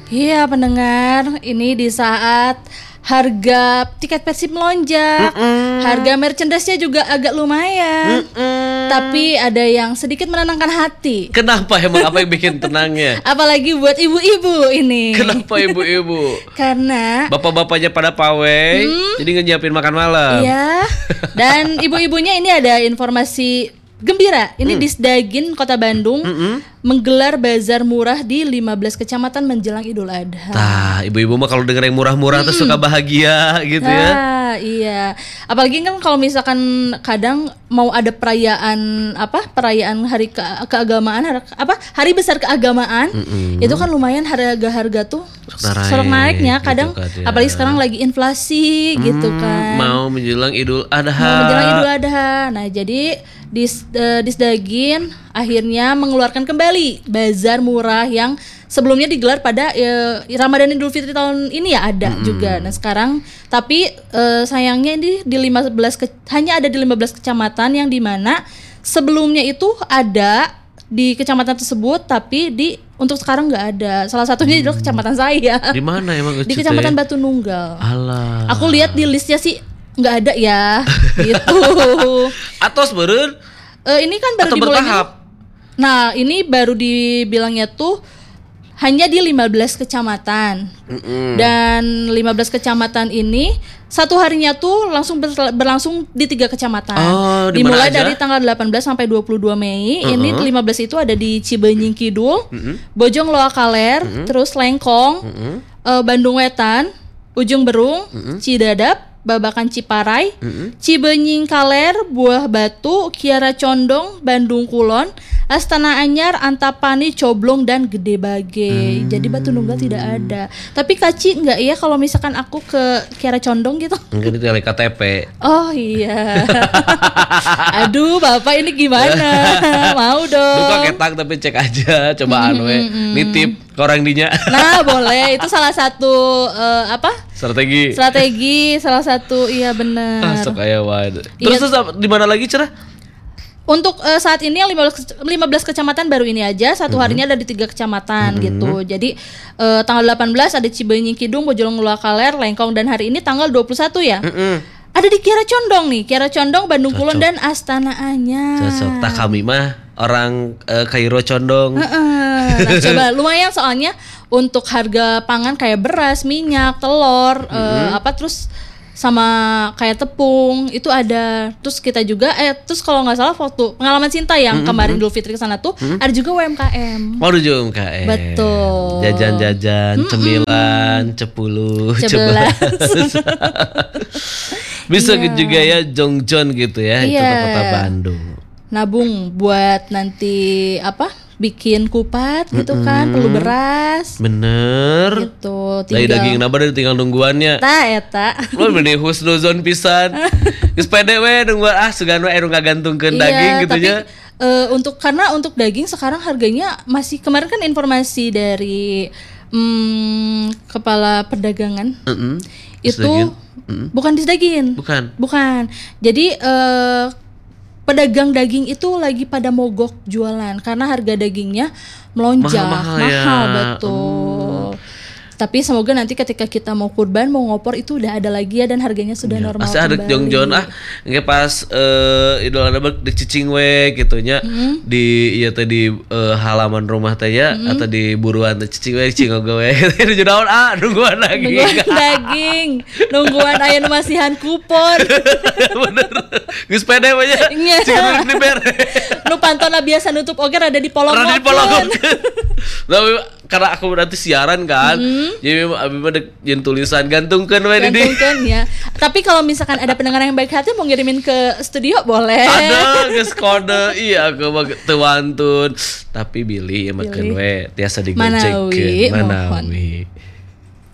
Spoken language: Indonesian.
Iya pendengar, ini di saat harga tiket Persib melonjak, harga merchandise-nya juga agak lumayan, tapi ada yang sedikit menenangkan hati. Kenapa emang apa yang bikin tenangnya? Apalagi buat ibu-ibu ini. Kenapa ibu-ibu? Karena bapak-bapaknya pada pawai, jadi nyiapin makan malam. iya, dan ibu-ibunya ini ada informasi gembira. Ini Disdagin Kota Bandung menggelar bazar murah di 15 kecamatan menjelang Idul Adha. Nah, ibu-ibu mah kalau denger yang murah-murah tuh suka bahagia gitu ya. Iya. Apalagi kan kalau misalkan kadang mau ada perayaan hari keagamaan, hari besar keagamaan, itu kan lumayan harga-harga tuh sorok naiknya kadang gitu kan, ya. Apalagi sekarang lagi inflasi gitu kan. Mau menjelang Idul Adha. Nah, jadi Disdagin akhirnya mengeluarkan kembali bazar murah yang sebelumnya digelar pada Ramadan Idul Fitri tahun ini ya ada juga. Nah sekarang tapi sayangnya ini hanya ada di 15 kecamatan yang dimana sebelumnya itu ada di kecamatan tersebut tapi untuk sekarang nggak ada. Salah satunya adalah kecamatan saya. Di mana emang? Di kecamatan Batu Nunggal. Alah. Aku lihat di listnya sih nggak ada ya gitu. Atau seberen? Ini kan baru dimulai. Nah ini baru dibilangnya tuh hanya di 15 kecamatan. Dan 15 kecamatan ini satu harinya tuh langsung berlangsung di 3 kecamatan. Dimulai dari tanggal 18 sampai 22 Mei. Ini 15 itu ada di Cibenying Kidul, Bojong Loa Kaler, terus Lengkong, Bandung Wetan, Ujung Berung, Cidadap, Babakan Ciparai, Cibenying Kaler, Buah Batu, Kiara Condong, Bandung Kulon, Astana Anyar, Antapani, Coblong, dan Gede Bage. Jadi Batu Nunggal tidak ada. Tapi Kaci enggak ya kalau misalkan aku ke Kiara Condong gitu? Enggak, itu KTP. Oh iya. Aduh Bapak ini gimana? Mau dong. Duka ketang tapi cek aja. Coba nitip ke orang dinya. Nah boleh. Itu salah satu Strategi salah satu. Iya benar. Sok aya wae. Terus di mana lagi cerah? Untuk saat ini yang 15 kecamatan baru ini aja, satu harinya ada di 3 kecamatan gitu. Jadi tanggal 18 ada Cibenying Kidung, Bojong Loa Kaler, Lengkong, dan hari ini tanggal 21 ya. Ada di Kiara Condong nih, Kiara Condong, Bandung Kulon, dan Astana Anyar. Cocok. Tak kami mah orang Kairo Condong. Nah, coba lumayan soalnya untuk harga pangan kayak beras, minyak, telur, terus sama kayak tepung itu ada. Terus kita juga terus kalau nggak salah waktu pengalaman Cinta yang kemarin Idul Fitri kesana tuh ada juga UMKM. Ada juga UMKM. Betul. Jajan-jajan, cemilan, 11. Bisa juga ya jongjon gitu ya, itu ke Kota Bandung. Nabung buat nanti bikin kupat gitu kan, perlu beras. Bener. Gitu. Dari daging nabah dari tinggal nungguannya. Eta. Lo bener husnuzon pisan. Geus pede we nungguan sugan we nu ngagantungkeun daging gitu nya. Karena untuk daging sekarang harganya masih, kemarin kan informasi dari kepala perdagangan itu bukan Disdagin. Bukan. Jadi pedagang daging itu lagi pada mogok jualan karena harga dagingnya melonjak mahal betul. Tapi semoga nanti ketika kita mau kurban, mau ngopor itu udah ada lagi ya dan harganya sudah normal kembali. Ada jongjon nggak pas Idul Adha dicicing we gitunya di halaman rumah teh ya atau di buruan teh cicing we cing we di judaon nungguan daging. Nungguan aya nu masihan kupon. Bener. Geus pede we nya. Cing di ber. Nu pantona biasa nutup oge rada di polong. Tapi karena aku berarti siaran kan, jadi abi mah jeung tulisan gantungkeun we di. Gantungkeun ya. Tapi kalau misalkan ada pendengar yang baik hati mau ngirimin ke studio boleh. Ada geus kode, iya aku mah teu wantun. Tapi Billy makeun we tiasa digojekkeun Manawi.